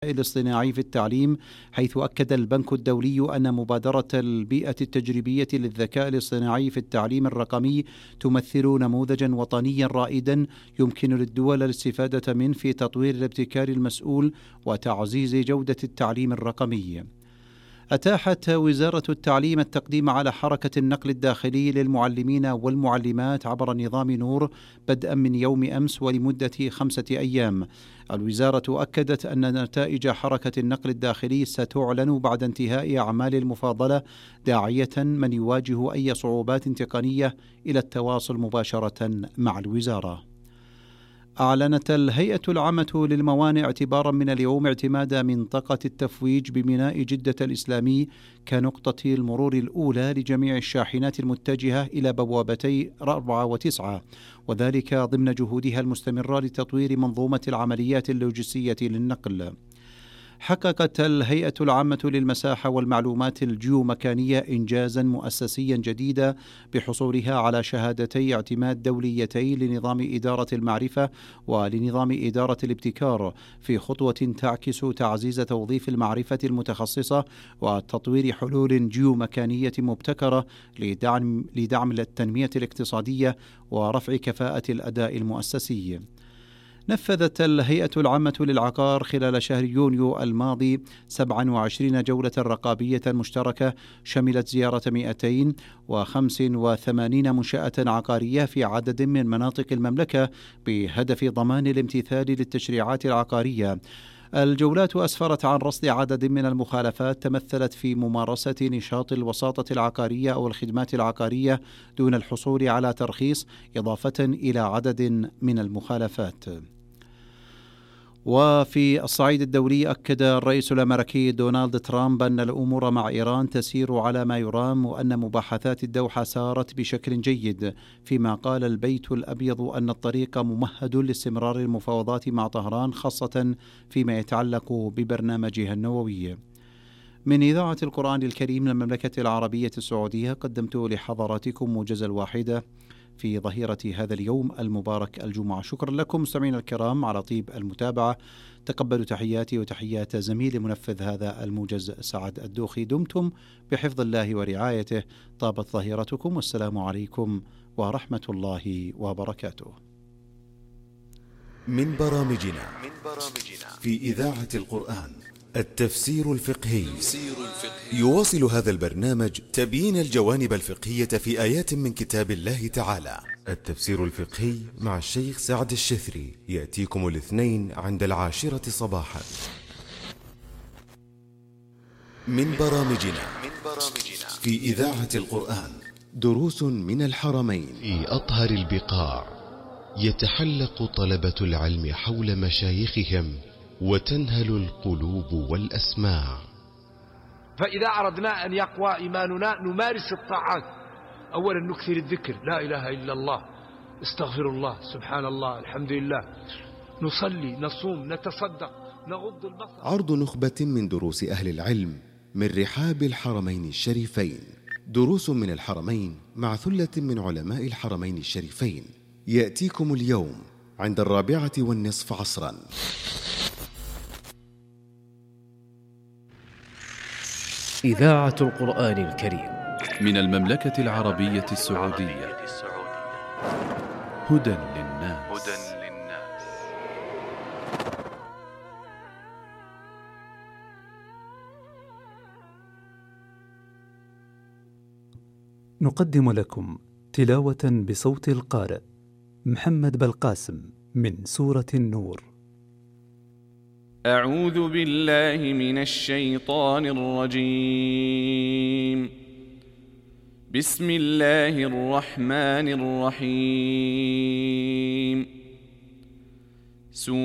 الاصطناعي في التعليم، حيث أكد البنك الدولي أن مبادرة البيئة التجريبية للذكاء الاصطناعي في التعليم الرقمي تمثل نموذجا وطنيا رائدا يمكن للدول الاستفادة منه في تطوير الابتكار المسؤول وتعزيز جودة التعليم الرقمي. أتاحت وزارة التعليم التقديم على حركة النقل الداخلي للمعلمين والمعلمات عبر نظام نور بدءا من يوم أمس ولمدة 5 أيام. الوزارة أكدت أن نتائج حركة النقل الداخلي ستعلن بعد انتهاء أعمال المفاضلة، داعية من يواجه أي صعوبات تقنية إلى التواصل مباشرة مع الوزارة. أعلنت الهيئة العامة للموانئ اعتبارا من اليوم اعتماد منطقة التفويج بميناء جدة الإسلامي كنقطة المرور الأولى لجميع الشاحنات المتجهة إلى بوابتي 4 و9، وذلك ضمن جهودها المستمرة لتطوير منظومة العمليات اللوجستية للنقل. حققت الهيئة العامة للمساحة والمعلومات الجيومكانية إنجازا مؤسسيا جديدا بحصولها على شهادتي اعتماد دوليتين لنظام إدارة المعرفة ولنظام إدارة الابتكار، في خطوة تعكس تعزيز توظيف المعرفة المتخصصة وتطوير حلول جيومكانية مبتكرة لدعم التنمية الاقتصادية ورفع كفاءة الأداء المؤسسي. نفذت الهيئة العامة للعقار خلال شهر يونيو الماضي 27 جولة رقابية مشتركة شملت زيارة 285 منشأة عقارية في عدد من مناطق المملكة بهدف ضمان الامتثال للتشريعات العقارية. الجولات أسفرت عن رصد عدد من المخالفات تمثلت في ممارسة نشاط الوساطة العقارية أو الخدمات العقارية دون الحصول على ترخيص، إضافة إلى عدد من المخالفات. وفي الصعيد الدولي، أكد الرئيس الأمريكي دونالد ترامب أن الأمور مع إيران تسير على ما يرام وأن مباحثات الدوحة سارت بشكل جيد، فيما قال البيت الأبيض أن الطريق ممهد لاستمرار المفاوضات مع طهران، خاصة فيما يتعلق ببرنامجها النووي. من إذاعة القرآن الكريم للمملكة العربية السعودية، قدمت لحضراتكم موجز الواحدة في ظهيرة هذا اليوم المبارك الجمعة. شكرا لكم مستمعينا الكرام على طيب المتابعة. تقبلوا تحياتي وتحيات زميلي منفذ هذا الموجز سعد الدوخي. دمتم بحفظ الله ورعايته، طابت ظهيرتكم، والسلام عليكم ورحمة الله وبركاته. من برامجنا في إذاعة القرآن التفسير الفقهي. يواصل هذا البرنامج تبيين الجوانب الفقهية في آيات من كتاب الله تعالى. التفسير الفقهي مع الشيخ سعد الشثري يأتيكم الاثنين عند 10 صباحا. من برامجنا في إذاعة القرآن دروس من الحرمين. في أطهر البقاع يتحلق طلبة العلم حول مشايخهم وتنهل القلوب والأسماع. فإذا أردنا أن يقوى إيماننا نمارس الطاعات. أولا نكثر الذكر، لا إله إلا الله، استغفر الله، سبحان الله، الحمد لله، نصلي، نصوم، نتصدق، نغض البصر. عرض نخبة من دروس أهل العلم من رحاب الحرمين الشريفين. دروس من الحرمين مع ثلة من علماء الحرمين الشريفين يأتيكم اليوم عند 4:15 عصرا. إذاعة القرآن الكريم من المملكة العربية السعودية. هدى للناس. نقدم لكم تلاوة بصوت القارئ محمد بالقاسم من سورة النور. أعوذ بالله من الشيطان الرجيم. بسم الله الرحمن الرحيم.